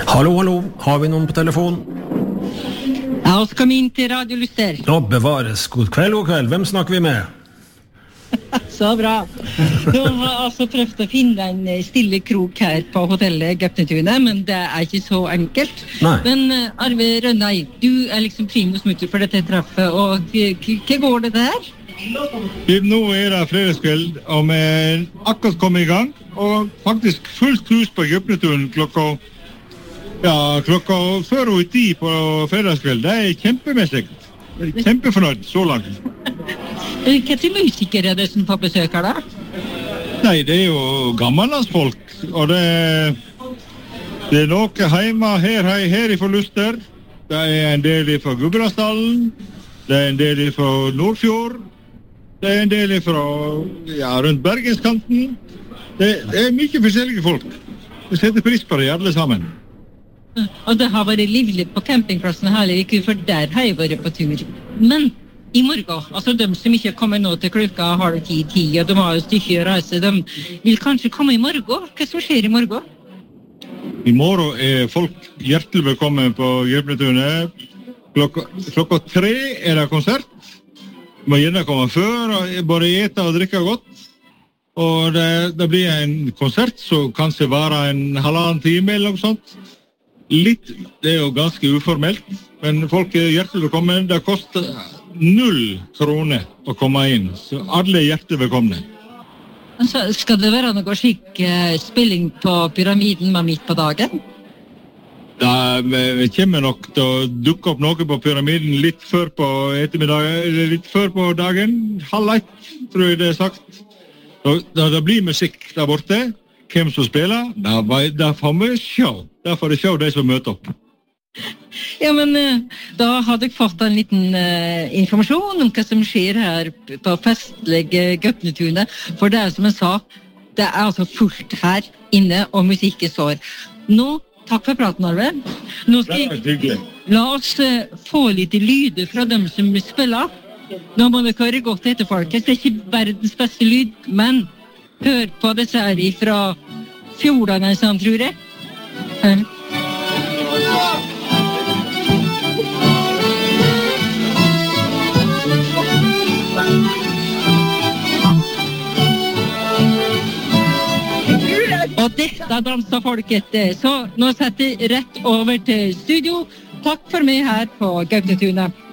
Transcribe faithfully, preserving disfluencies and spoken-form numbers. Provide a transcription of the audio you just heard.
Hallo, hallo, har vi noen på telefon? Ja, oss kom inn til Radio Luster. Nå bevares. God kveld, god kveld. Hvem snakker vi med? Så bra. Nå har jeg altså prøvd å finne en stille krok her på hotellet Gøpnetunet, men det er ikke så enkelt. Nei. Men uh, Arve Rønnei, du er liksom primus motor for dette treffet, og hva går det her? Nå er det fredagskveld, og vi er akkurat kommet i gang, og faktisk fullt hus på Gøpnetunet klokka Ja, klokka før og ti på fredagskveld. Det er kjempemessig. Kjempefornøyd så langt. Hva til musikere er det som får besøk her da? Nei, det er jo gammellandsfolk, og det, det er noe hjemme her, her, her i Luster. Det er en del fra Gudbrandsdalen, det er en del fra Nordfjord, det er en del fra ja, rundt Bergenskanten. Det, det er mye forskjellige folk. Jeg setter pris på det alle sammen. Og det har vært livlig på campingplassen heller ikke, for der har jeg vært på tur. Men i morgen, altså de som ikke kommer nå til klokka halv ti, ti, og de har jo stykke å reise, de vil kanskje komme i morgen. Hva som skjer i morgen? I morgen er folk hjertelig velkommen på Gøpnetunet. Klokka, klokka tre er det konsert. Du må gjerne komme før, og bare ete og drikke godt. Og det, det blir en konsert som kanskje varer en halvannen time eller noe sånt. Litt, det er jo ganske uformelt, men folk er hjertelig velkommen. Det koster null kroner å komme inn, så alle er hjertelig velkomne. Altså, skal det være noe slik uh, spilling på Pyramiden med midt på dagen? Da vi kommer nok til å dukke opp noe på Pyramiden litt før på ettermiddagen, eller litt før på dagen, halv ett, tror jeg det er sagt. Da, da det blir musikk der borte, hvem som spiller, da, da får vi se. Da får vi se de som møter opp. Ja, men da har jeg fått en liten uh, informasjon om hva som skjer her på festlige Gøpnetunet. For det er som jeg sa, det er altså fullt her inne, og musikken står. Nå, takk for praten, Arve. Nå skal jeg, la oss uh, få litt lyder fra dem som spiller. Nå må dere høre godt etter, folkens. Det er ikke verdens beste lyd, men hør på disse her fra fjordene, sånn, tror jeg. Hør. Og dette danser folket, så nå setter jeg rett over til studio. Takk for meg her på Gøpnetunet.